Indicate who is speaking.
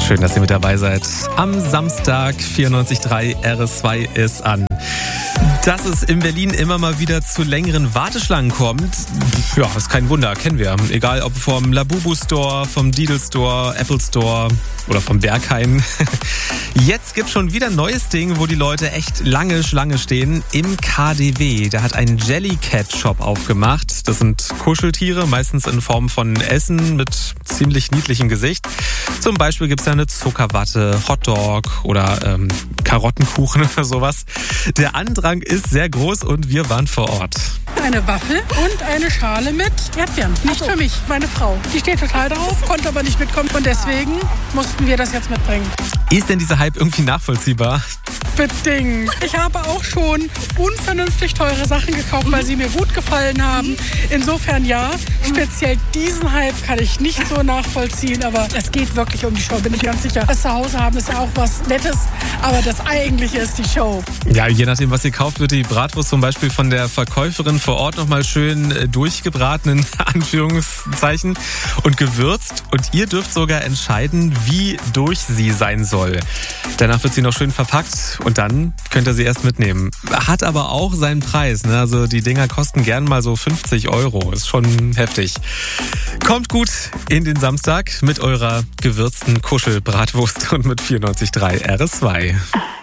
Speaker 1: Schön, dass ihr mit dabei seid. Am Samstag 94.3 RS2 ist an. Dass es in Berlin immer mal wieder zu längeren Warteschlangen kommt, ja, ist kein Wunder, kennen wir. Egal ob vom Labubu Store, vom Lidl Store, Apple Store oder vom Berghain. Jetzt gibt's schon wieder ein neues Ding, wo die Leute echt lange Schlange stehen. Im KaDeWe. Da hat ein Jellycat-Shop aufgemacht. Das sind Kuscheltiere, meistens in Form von Essen mit ziemlich niedlichem Gesicht. Zum Beispiel gibt's da eine Zuckerwatte, Hotdog oder Karottenkuchen oder sowas. Der Andrang ist sehr groß und wir waren vor Ort.
Speaker 2: Eine Waffel und eine Schale mit Erdbeeren. Nicht für mich, meine Frau. Die steht total drauf, konnte aber nicht mitkommen und deswegen mussten wir das jetzt mitbringen.
Speaker 1: Ist denn dieser Hype irgendwie nachvollziehbar?
Speaker 2: Bedingt. Ich habe auch schon unvernünftig teure Sachen gekauft, weil sie mir gut gefallen haben. Insofern ja, speziell diesen Hype kann ich nicht so nachvollziehen, aber es geht wirklich um die Show, bin ich ganz sicher. Das zu Hause haben ist ja auch was Nettes, aber das Eigentliche ist die Show.
Speaker 1: Ja, je nachdem, was ihr kauft, wird die Bratwurst zum Beispiel von der Verkäuferin vor Ort nochmal schön durchgebraten, in Anführungszeichen, und gewürzt. Und ihr dürft sogar entscheiden, wie durch sie sein soll. Danach wird sie noch schön verpackt und dann könnt ihr sie erst mitnehmen. Hat aber auch seinen Preis, ne? Also die Dinger kosten gern mal so 50 €. Ist schon heftig. Kommt gut in den Samstag mit eurer gewürzten Kuschelbratwurst und mit 94.3 RS2.